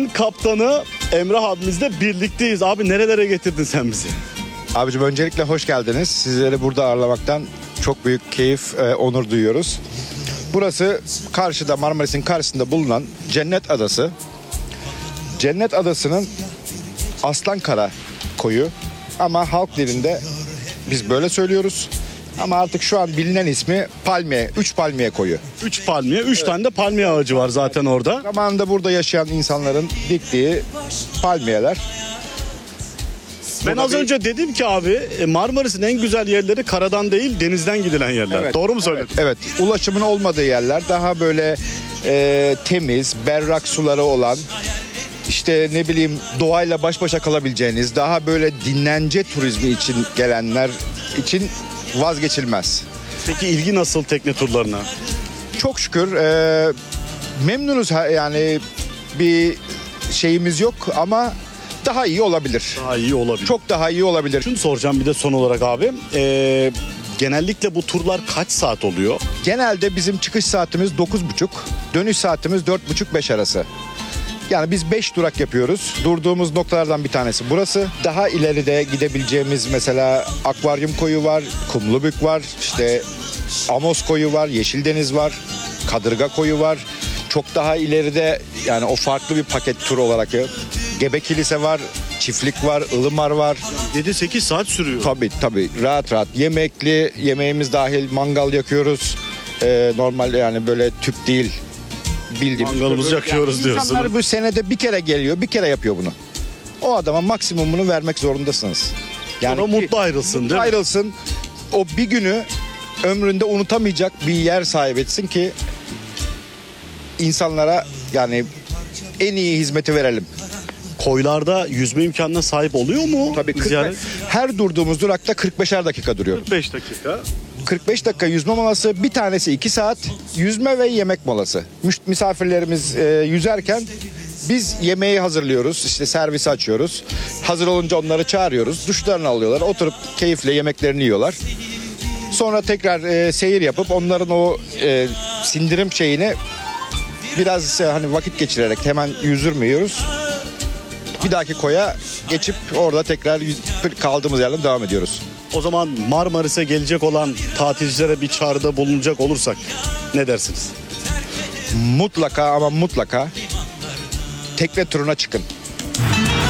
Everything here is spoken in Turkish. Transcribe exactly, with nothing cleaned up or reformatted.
Kaptanı Emrah abimizle birlikteyiz. Abi nerelere getirdin sen bizi? Abicim öncelikle hoş geldiniz. Sizleri burada ağırlamaktan çok büyük keyif, e, onur duyuyoruz. Burası karşıda, Marmaris'in karşısında bulunan Cennet Adası. Cennet Adası'nın Aslankara koyu ama halk dilinde biz böyle söylüyoruz. Ama artık şu an bilinen ismi Palmiye, Üç Palmiye koyu. Üç palmiye, üç tane de palmiye ağacı var zaten orada. Zamanında burada yaşayan insanların diktiği palmiyeler. Ben az önce dedim ki abi Marmaris'in en güzel yerleri karadan değil denizden gidilen yerler. Evet, Doğru mu söyledim? Evet, ulaşımın olmadığı yerler, daha böyle e, temiz, berrak suları olan, işte ne bileyim doğayla baş başa kalabileceğiniz, daha böyle dinlence turizmi için gelenler için vazgeçilmez. Peki ilgi nasıl tekne turlarına? Çok şükür e, memnunuz, ha- yani bir şeyimiz yok ama daha iyi olabilir. Daha iyi olabilir. Çok daha iyi olabilir. Şunu soracağım bir de son olarak abi. Ee, genellikle bu turlar kaç saat oluyor? Genelde bizim çıkış saatimiz dokuz buçuk, dönüş saatimiz dört buçuk beş arası. Yani biz beş durak yapıyoruz. Durduğumuz noktalardan bir tanesi burası. Daha ileride gidebileceğimiz mesela Akvaryum Koyu var, Kumlubük var, işte Amos Koyu var, Yeşildeniz var, Kadırga Koyu var. Çok daha ileride yani o farklı bir paket tur olarak ya. Gebe Kilise var, Çiftlik var, Ilımar var. yedi sekiz saat sürüyor. Tabii tabii rahat rahat yemekli, yemeğimiz dahil mangal yakıyoruz. Ee, normal yani böyle tüp değil. Bildiğimiz. Mangalımızı yakıyoruz diyorsun. İnsanlar bu senede bir kere geliyor, bir kere yapıyor bunu. O adama maksimumunu vermek zorundasınız. Sonra ki- mutlu ayrılsın değil mi? ayrılsın. O bir günü ömründe unutamayacak bir yer sahip etsin ki insanlara yani en iyi hizmeti verelim. Koylarda yüzme imkanına sahip oluyor mu? Tabii kırk beş Ziyaret? her durduğumuz durakta kırk beşer dakika duruyor. kırk beş dakika. kırk beş dakika yüzme molası, bir tanesi iki saat yüzme ve yemek molası. Müş- Misafirlerimiz e, yüzerken biz yemeği hazırlıyoruz, işte servisi açıyoruz. Hazır olunca onları çağırıyoruz, duşlarını alıyorlar, oturup keyifle yemeklerini yiyorlar. Sonra tekrar e, seyir yapıp onların o e, sindirim şeyini biraz e, hani vakit geçirerek hemen yüzdürmüyoruz. Bir dahaki koya geçip orada tekrar yüz- kaldığımız yerden devam ediyoruz. O zaman Marmaris'e gelecek olan tatilcilere bir çağrıda bulunacak olursak ne dersiniz? Mutlaka ama mutlaka tekne turuna çıkın.